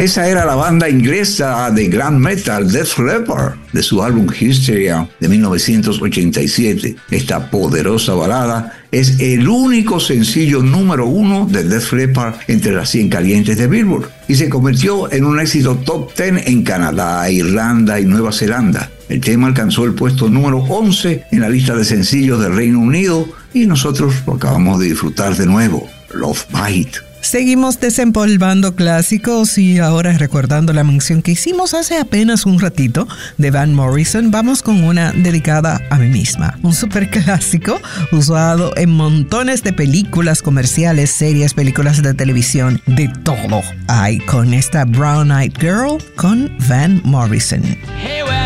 Esa era la banda inglesa de glam metal Def Leppard, de su álbum Hysteria de 1987. Esta poderosa balada es el único sencillo número 1 de Def Leppard entre las 100 calientes de Billboard y se convirtió en un éxito top 10 en Canadá, Irlanda y Nueva Zelanda. El tema alcanzó el puesto número 11 en la lista de sencillos del Reino Unido y nosotros lo acabamos de disfrutar de nuevo, Love Bite. Seguimos desempolvando clásicos y ahora recordando la mención que hicimos hace apenas un ratito de Van Morrison, vamos con una dedicada a mí misma. Un super clásico usado en montones de películas comerciales, series, películas de televisión, de todo hay con esta Brown Eyed Girl con Van Morrison. Hey,